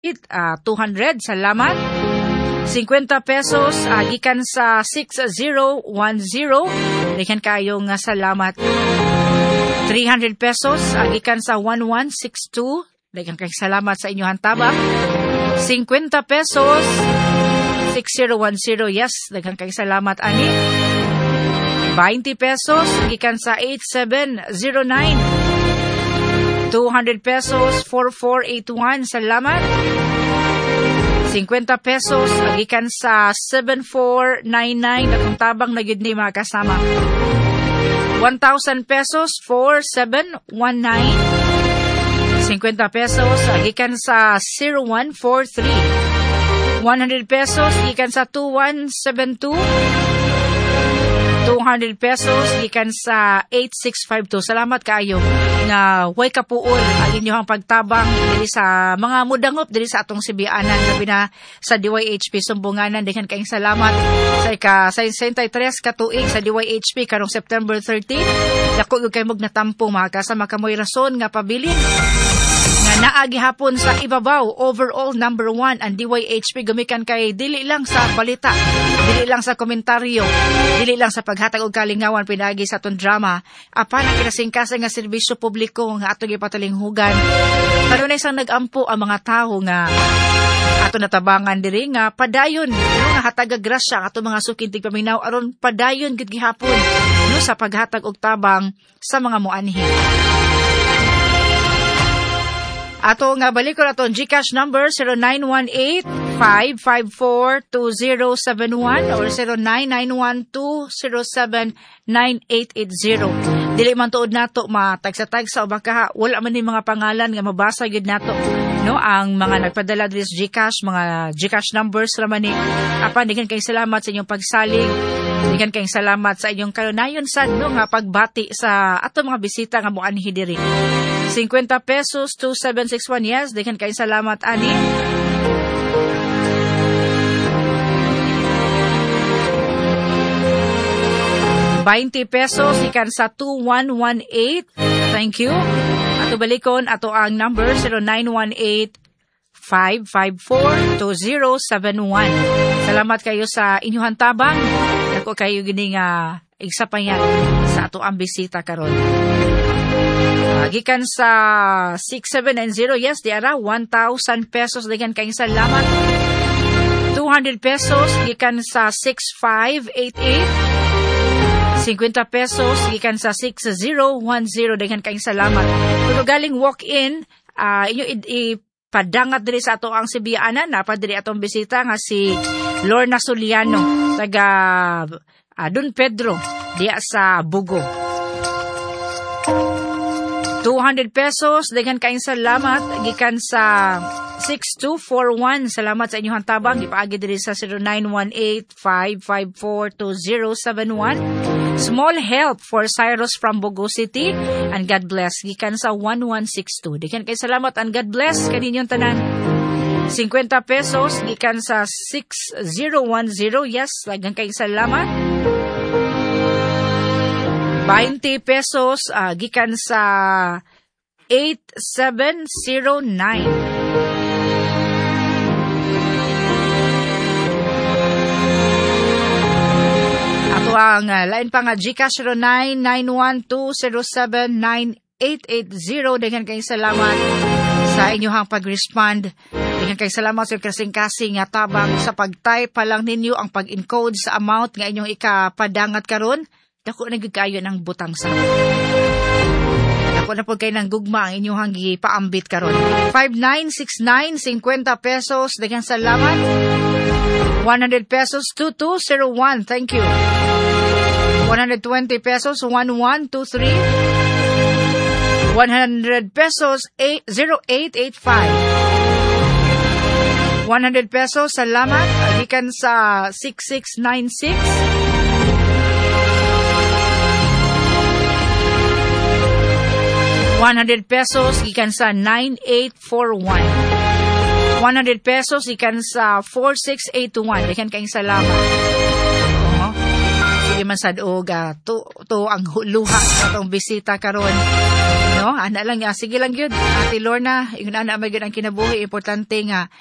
200. Salamat. 50 pesos gikan sa 6010. Daghang kayo nga salamat. 300 pesos gikan sa 1162. Daghang kay salamat sa inyong tabang. 50 pesos 6010. Yes, daghang kay salamat ani. 20 pesos gikan sa 8709. 200 pesos 4481. Salamat. 50 pesos gikan sa 7499. Atong tabang na gyud ni mga kasama. 1,000 pesos 4719. 50 pesos gikan sa 0143. 100 pesos gikan sa 2172. 200 pesos gikan sa 8652. Salamat kaayo nga way kapuol ang inyong pagtabang diri sa mga mudangop diri sa atong Sibianan labi na sa DYHP Sumbunganan. Daghang kaayong salamat sa ika-63 ka tuig sa DYHP karong September 30. Dako gyud kay mog natampo mga kasama kamoy rason nga pabilin nga naagi hapon sa ibabaw. Overall number 1 ang DYHP gumikan kay dili lang sa balita, dili lang sa komentaryo, dili lang sa paghatag og kalingawan pinagi sa atong drama, apan ang kinasingkasang nga serbisyo publiko nga atong gipatalinghugan. Karon isang nag-ampo ang mga tawo nga ato natabangan diri nga padayon nga hatag grasya ato mga sukintig paminaw aron padayon gid gihapon no sa paghatag og tabang sa mga muanhi. Ato nga balik ko aton GCash number 0918-554-2071 or 0991-207-9880. Dili man tuod nato matagsa-tagsa o baka wala man ni mga pangalan nga mabasa gyud nato no ang mga nagpadala diri sa GCash, mga GCash numbers raman ni. Apan digan kay salamat sa inyong pagsalig. Digan kay salamat sa inyong kalunayon sad no nga pagbati sa ato mga bisita nga moanhi diri. 50 pesos 2761. Yes, digan kay salamat ani. ₱20 pesos ikan sa 2118. Thank you. Ato balikon ato ang number 0918-554-2071. Salamat kayo sa inyong tabang. Dako kayo gini nga igsapayan sa ato ang bisita karon. Gikan sa 6790. Yes, diara 1,000 pesos digan kay salamat. 200 pesos gikan sa 6588. 50 pesos gikan sa 6010. Daghang kayong salamat. Kung galing walk-in, inyo ipadangat diri sa ato ang Sibianan. Napadiri atong bisita nga si Lorna Soliano, taga Don Pedro, diya sa Bugo. 200 pesos, daghang kayong salamat. Gikan sa 6241. Salamat sa inyong tabang. Ipaagi diri sa 0918-554-2071. Small help for Cyrus from Bogo City. And God bless. Gikan sa 1162. Dikan kay salamat and God bless kaninyong tanan. 50 pesos. Gikan sa 6010. Yes, daghang kay salamat. 20 pesos. Gikan sa 8709. Ato ang lain pa nga GCash 0991207980. Daghang kayong salamat sa inyong pag-respond. Daghang kayong salamat sa kasing-kasing nga tabang sa pag-type pa lang ninyo ang pag-encode sa amount nga inyong ikapadangat karon. Dako na gyud kayo ng butang sa. Dako na po kayo ng gugma ang inyong gipaambit karon. 5969 50 pesos. Daghang salamat. 100 pesos 2201. Thank you. 120 pesos 1123. 100 pesos 0885. 100 pesos salamat. Gikan sa 6696. 100 pesos gikan sa 9841. 100 pesos ikan sa 4681. Daghang kayong salamat. Sige man sad og to ang luha sa atong bisita karon. No No, ana lang ya. Sige lang gyud. Ate Lorna, yung ana may gyud ang kinabuhi, importante nga